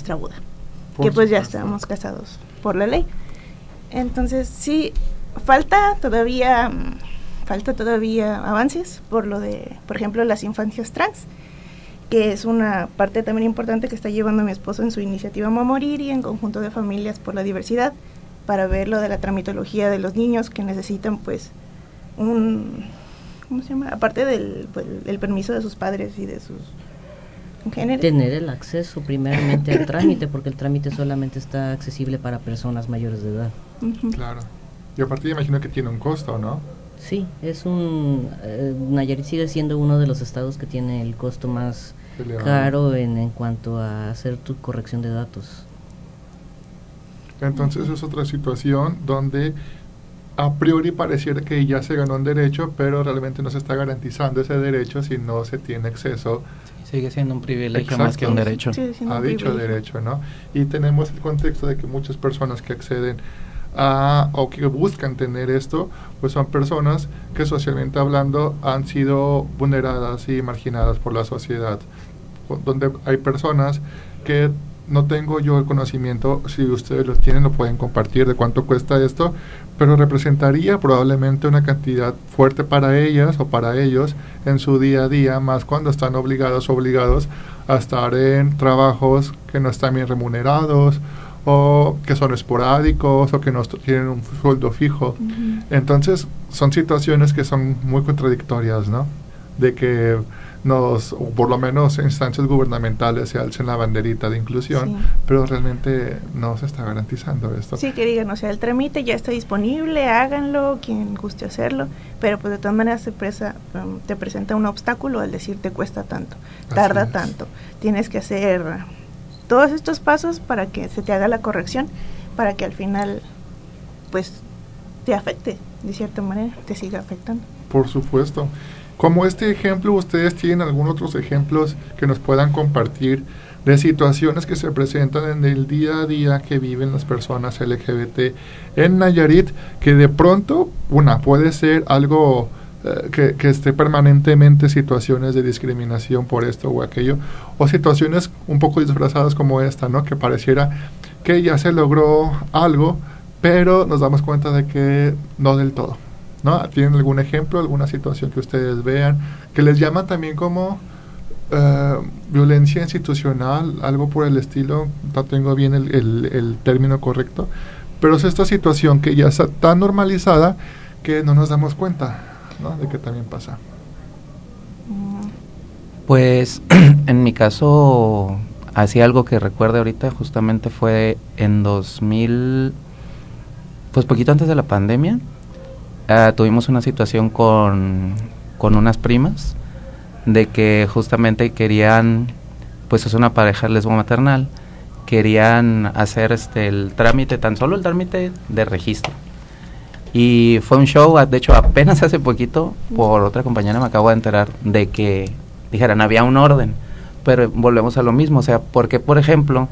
nuestra boda, que pues ya estábamos casados por la ley. Entonces sí, falta todavía avances por lo de, por ejemplo, las infancias trans, que es una parte también importante que está llevando mi esposo en su iniciativa Mamá Morir y en conjunto de familias por la diversidad, para ver lo de la tramitología de los niños que necesitan pues ¿cómo se llama? Aparte del el permiso de sus padres y de sus congéneres. Tener el acceso primeramente al trámite, porque el trámite solamente está accesible para personas mayores de edad. Claro. Y aparte imagino que tiene un costo, ¿no? Sí, Nayarit sigue siendo uno de los estados que tiene el costo más caro en cuanto a hacer tu corrección de datos. Entonces es otra situación donde a priori pareciera que ya se ganó un derecho, pero realmente no se está garantizando ese derecho si no se tiene acceso. Sí, sigue siendo un privilegio. Exacto. Más que un derecho. Sí, a dicho derecho, ¿no? Y tenemos el contexto de que muchas personas que acceden o que buscan tener esto, pues son personas que socialmente hablando han sido vulneradas y marginadas por la sociedad, donde hay personas que no tengo yo el conocimiento, si ustedes lo tienen lo pueden compartir de cuánto cuesta esto, pero representaría probablemente una cantidad fuerte para ellas o para ellos en su día a día, más cuando están obligados a estar en trabajos que no están bien remunerados o que son esporádicos o que no tienen un sueldo fijo. Entonces son situaciones que son muy contradictorias, ¿no? De que o por lo menos instancias gubernamentales se alcen la banderita de inclusión, pero realmente no se está garantizando esto. Sí, que digan, o sea, el trámite ya está disponible, háganlo, quien guste hacerlo, pero pues de todas maneras te presenta un obstáculo al decir te cuesta tanto, tarda tanto, tienes que hacer todos estos pasos para que se te haga la corrección, para que al final pues te afecte, de cierta manera, te siga afectando. Por supuesto. Como este ejemplo, ¿ustedes tienen algunos otros ejemplos que nos puedan compartir de situaciones que se presentan en el día a día que viven las personas LGBT en Nayarit, que de pronto, puede ser algo que esté permanentemente situaciones de discriminación por esto o aquello, o situaciones un poco disfrazadas como esta, ¿no? Que pareciera que ya se logró algo, pero nos damos cuenta de que no del todo, ¿no? ¿Tienen algún ejemplo, alguna situación que ustedes vean, que les llaman también como violencia institucional, algo por el estilo? No tengo bien el término correcto, pero es esta situación que ya está tan normalizada que no nos damos cuenta, ¿no? De que también pasa. Pues en mi caso, así algo que recuerdo ahorita, justamente fue en 2000, pues poquito antes de la pandemia. Tuvimos una situación con unas primas de que justamente querían, pues es una pareja lesbo-maternal, querían hacer el trámite, tan solo el trámite de registro. Y fue un show, de hecho apenas hace poquito, por otra compañera me acabo de enterar de que dijeran había un orden, pero volvemos a lo mismo, o sea, ¿por qué por ejemplo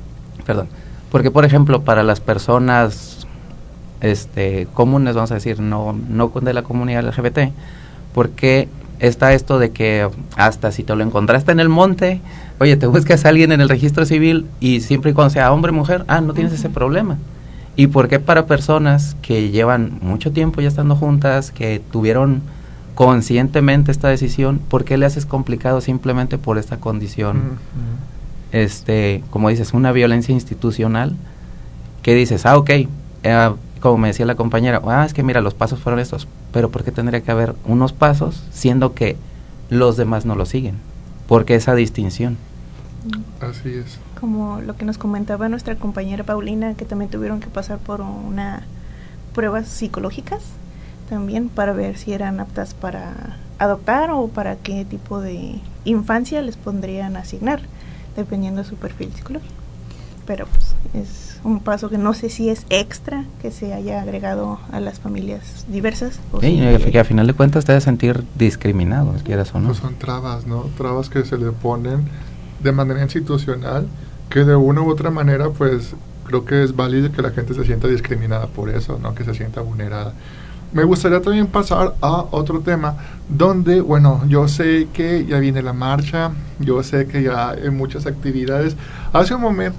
para las personas comunes, vamos a decir, no de la comunidad LGBT, porque está esto de que hasta si te lo encontraste en el monte, oye, te buscas a alguien en el registro civil y siempre y cuando sea hombre o mujer, no tienes ese problema? ¿Y por qué para personas que llevan mucho tiempo ya estando juntas, que tuvieron conscientemente esta decisión, por qué le haces complicado simplemente por esta condición? Como dices, una violencia institucional, que dices, ok, como me decía la compañera, es que mira, los pasos fueron estos, pero ¿por qué tendría que haber unos pasos siendo que los demás no lo siguen? ¿Por qué esa distinción? Así es. Como lo que nos comentaba nuestra compañera Paulina, que también tuvieron que pasar por pruebas psicológicas también para ver si eran aptas para adoptar o para qué tipo de infancia les pondrían a asignar, dependiendo de su perfil psicológico. Pero pues es un paso que no sé si es extra que se haya agregado a las familias diversas. Que a final de cuentas te debe sentir discriminado, quieras o no. Pues son trabas, ¿no? Trabas que se le ponen de manera institucional, que de una u otra manera, pues creo que es válido que la gente se sienta discriminada por eso, ¿no? Que se sienta vulnerada. Me gustaría también pasar a otro tema donde, yo sé que ya viene la marcha, yo sé que ya hay muchas actividades. Hace un momento